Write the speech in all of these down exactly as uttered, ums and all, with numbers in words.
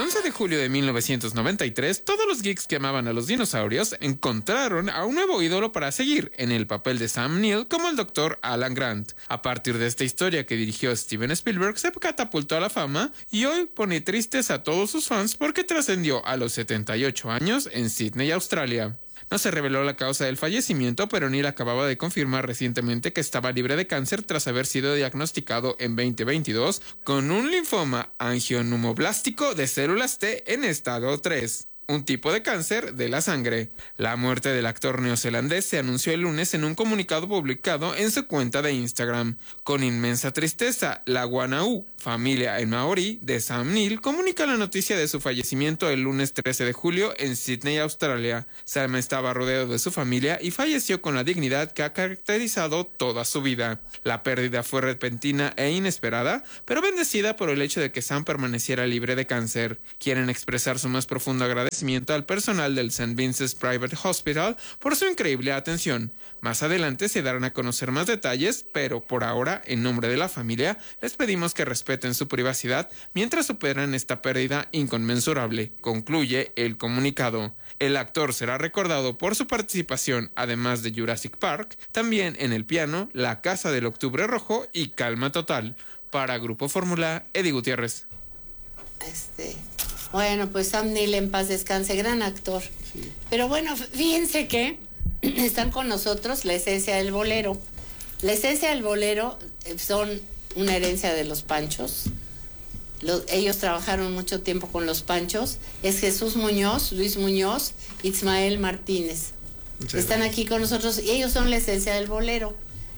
once de julio de mil novecientos noventa y tres, todos los geeks que amaban a los dinosaurios encontraron a un nuevo ídolo para seguir en el papel de Sam Neill como el doctor Alan Grant. A partir de esta historia que dirigió Steven Spielberg, se catapultó a la fama y hoy pone tristes a todos sus fans porque trascendió a los setenta y ocho años en Sydney, Australia. No se reveló la causa del fallecimiento, pero Neill acababa de confirmar recientemente que estaba libre de cáncer tras haber sido diagnosticado en veinte veintidós con un linfoma angionomoblástico de células T en estado tres. Un tipo de cáncer de la sangre. La muerte del actor neozelandés se anunció el lunes en un comunicado publicado en su cuenta de Instagram. Con inmensa tristeza, la Wanau, familia en maorí de Sam Neill, comunica la noticia de su fallecimiento el lunes trece de julio en Sydney, Australia. Sam estaba rodeado de su familia y falleció con la dignidad que ha caracterizado toda su vida. La pérdida fue repentina e inesperada, pero bendecida por el hecho de que Sam permaneciera libre de cáncer. Quieren expresar su más profundo agradecimiento al personal del Saint Vincent's Private Hospital por su increíble atención. Más adelante se darán a conocer más detalles, pero por ahora, en nombre de la familia, les pedimos que respeten su privacidad mientras superan esta pérdida inconmensurable, concluye el comunicado. El actor será recordado por su participación, además de Jurassic Park, también en El piano, La casa del octubre rojo y Calma total. Para Grupo Fórmula, Eddie Gutiérrez. Este... Bueno, pues Sam Neill en paz descanse, gran actor. Sí. Pero bueno, fíjense que están con nosotros la esencia del bolero. La esencia del bolero son una herencia de los Panchos. Los, ellos trabajaron mucho tiempo con los Panchos. Es Jesús Muñoz, Luis Muñoz, Ismael Martínez. Sí. Están aquí con nosotros y ellos son la esencia del bolero.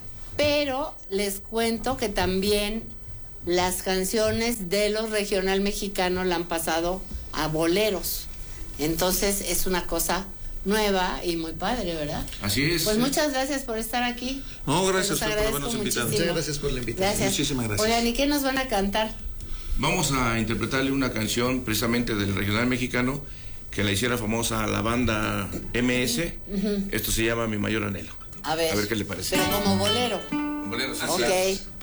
Pero les cuento que también las canciones de los regional mexicanos la han pasado a boleros. Entonces es una cosa nueva y muy padre, ¿verdad? Así es. Pues muchas gracias por estar aquí. No, gracias por habernos invitado. Muchas gracias por la invitación. Gracias. Muchísimas gracias. Oigan, ¿y qué nos van a cantar? Vamos a interpretarle una canción precisamente del regional mexicano que la hiciera famosa a la banda M S. Uh-huh. Esto se llama Mi Mayor Anhelo. A ver. A ver qué le parece. Pero como bolero. Bolero, sí. Ok.